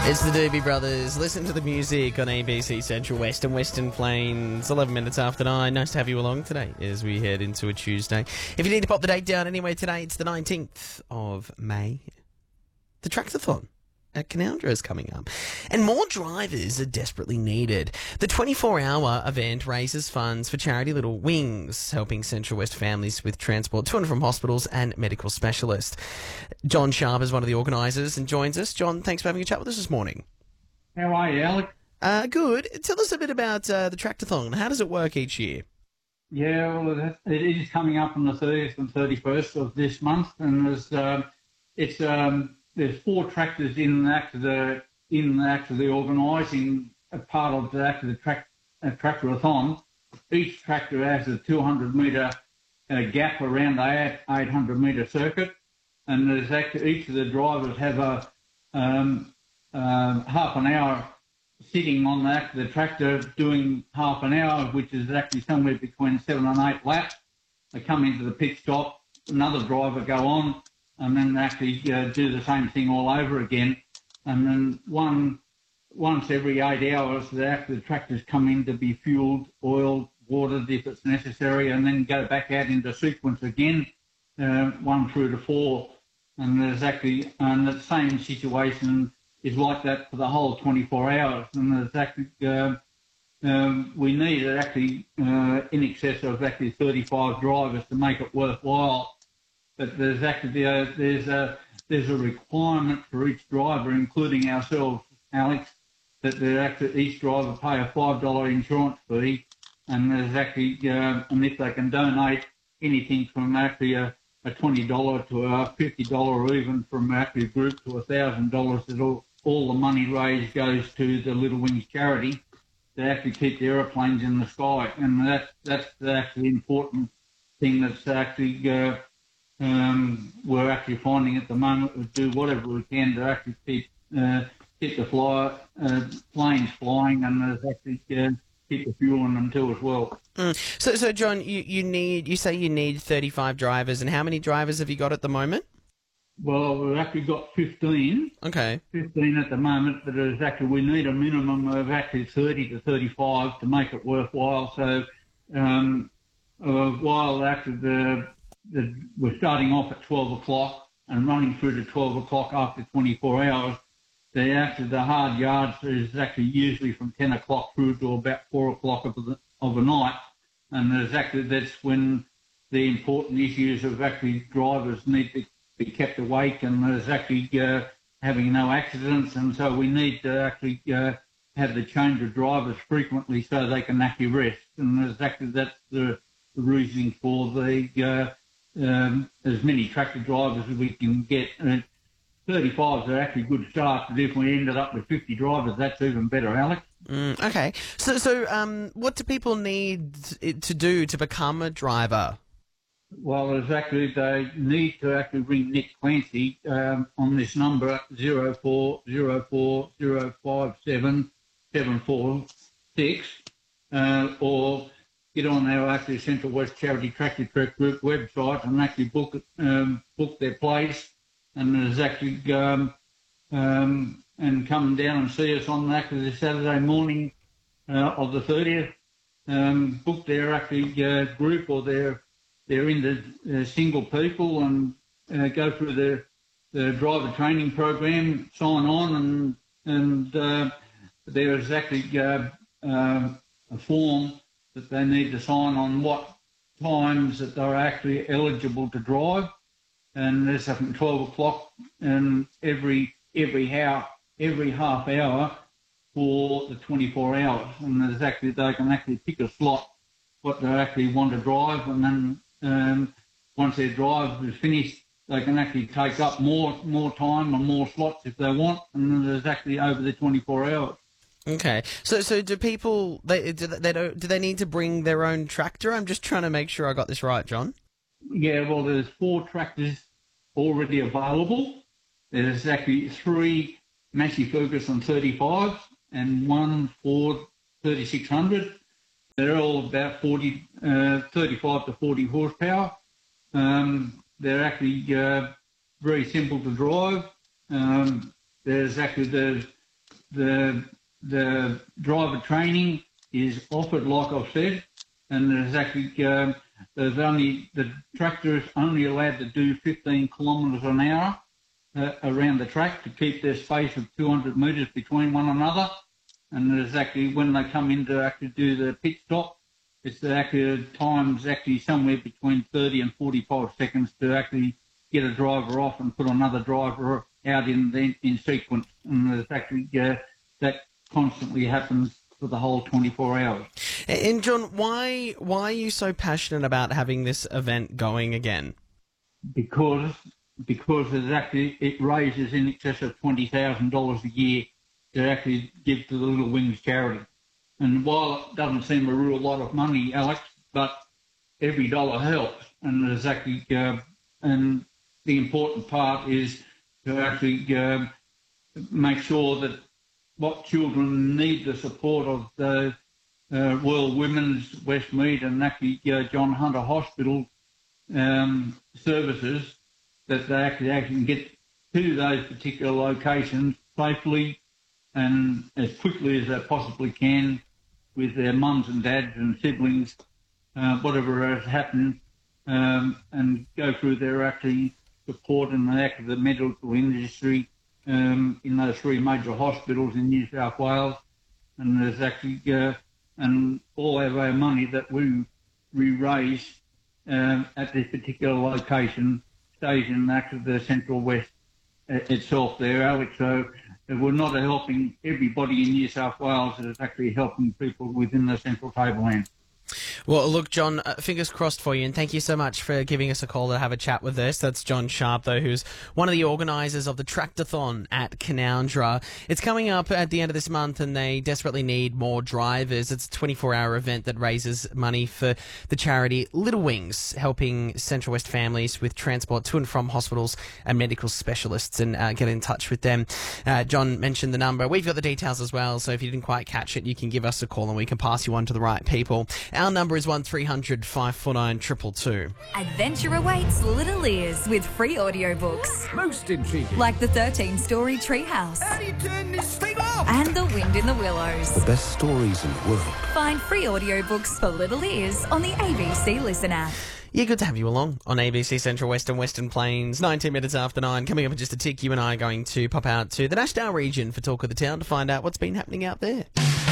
It's the Doobie Brothers. Listen to the music on ABC Central West and Western Plains. 11 minutes after 9. Nice to have you along today as we head into a Tuesday. If you need to pop the date down anyway today, it's the 19th of May. The Tractathon at Canowindra is coming up. And more drivers are desperately needed. The 24-hour event raises funds for charity Little Wings, helping Central West families with transport to and from hospitals and medical specialists. John Sharp is one of the organisers and joins us. John, thanks for having a chat with us this morning. How are you, Alex? Good. Tell us a bit about the Tractathon. How does it work each year? Yeah, well, it is coming up on the 30th and 31st of this month, and there's 4 tractors in the organising part of the tractor-a-thon. Each tractor has a 200-metre gap around the 800-metre circuit, and each of the drivers have a half an hour sitting on the tractor doing half an hour, which is actually somewhere between 7 and 8 laps. They come into the pit stop, another driver go on, and then actually do the same thing all over again. And then once every 8 hours, the tractors come in to be fueled, oiled, watered if it's necessary, and then go back out into sequence again, 1 through to 4. And the same situation is like that for the whole 24 hours. And we need in excess of 35 drivers to make it worthwhile. But there's a requirement for each driver, including ourselves, Alex, that each driver pay a $5 insurance fee, and and if they can donate anything from a $20 to a $50, or even from a group to $1,000, all the money raised goes to the Little Wings charity to actually keep the aeroplanes in the sky, and that's the important thing that's we're actually finding at the moment. We do whatever we can to actually keep the planes flying, and keep the fuel in them too as well. So John, you say you need 35 drivers, and how many drivers have you got at the moment? Well, we've actually got 15. Okay. 15 at the moment, but we need a minimum of 30 to 35 to make it worthwhile. So while we're starting off at 12 o'clock and running through to 12 o'clock after 24 hours, the hard yards is usually from 10 o'clock through to about 4 o'clock of the night. And that's when the important issues of drivers need to be kept awake, and there's having no accidents. And so we need to have the change of drivers frequently so they can actually rest. And that's the reasoning for as many tractor drivers as we can get. 35s are actually good start, but if we ended up with 50 drivers, that's even better, Alex. Okay. So what do people need to do to become a driver? Well, they need to ring Nick Clancy on this number, 0404057746, or get on our Central West Charity Tractor Trek Group website and book their place, and and come down and see us on the Saturday morning of the 30th. Book their group, or they're in the single people, and go through the driver training program, sign on, and there's a form that they need to sign on what times that they're actually eligible to drive, and there's from 12 o'clock and every half hour for the 24 hours, and they can pick a slot what they want to drive, and then once their drive is finished, they can take up more time and more slots if they want, and then there's over the 24 hours. Okay, so do people do they need to bring their own tractor? I'm just trying to make sure I got this right, John. Yeah, well, there's 4 tractors already available. There's 3 Massey Ferguson 35s and 1 Ford 3600. They're all about 35 to 40 horsepower. They're very simple to drive. There's the driver training is offered, like I've said, and there's actually the tractor is only allowed to do 15 kilometres an hour around the track to keep their space of 200 metres between one another. And there's actually, when they come in to actually do the pit stop, it's actually times actually somewhere between 30 and 45 seconds to actually get a driver off and put another driver out in sequence. And there's actually that constantly happens for the whole 24 hours. And John, why are you so passionate about having this event going again? Because there's actually, it raises in excess of $20,000 a year to actually give to the Little Wings charity. And while it doesn't seem a real lot of money, Alex, but every dollar helps. And there's actually, and the important part is to actually make sure that what children need the support of the Royal Women's Westmead and actually John Hunter Hospital services, that they actually can get to those particular locations safely and as quickly as they possibly can with their mums and dads and siblings, whatever has happened, and go through their actually support and the medical industry in those three major hospitals in New South Wales. And there's actually and all of our money that we raise at this particular location stays in actually the Central West itself there, Alex. So we're not helping everybody in New South Wales, it's actually helping people within the Central Tableland. Well, look, John, fingers crossed for you, and thank you so much for giving us a call to have a chat with us. That's John Sharp, though, who's one of the organisers of the Tractathon at Canowindra. It's coming up at the end of this month, and they desperately need more drivers. It's a 24-hour event that raises money for the charity Little Wings, helping Central West families with transport to and from hospitals and medical specialists, and get in touch with them. John mentioned the number. We've got the details as well, so if you didn't quite catch it, you can give us a call and we can pass you on to the right people. Our number is 1300 549 222. Adventure awaits Little Ears with free audiobooks. Most intriguing. Like the 13-story Treehouse. How do you turn this thing off? And The Wind in the Willows. The best stories in the world. Find free audiobooks for Little Ears on the ABC Listen app. Yeah, good to have you along on ABC Central West and Western Plains. 19 minutes after 9. Coming up in just a tick, you and I are going to pop out to the Nashdale region for Talk of the Town to find out what's been happening out there.